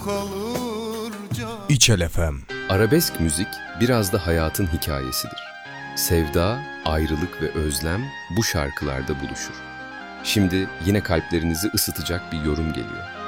kalırca. İçel FM. Arabesk müzik biraz da hayatın hikayesidir. Sevda, ayrılık ve özlem bu şarkılarda buluşur. Şimdi yine kalplerinizi ısıtacak bir yorum geliyor.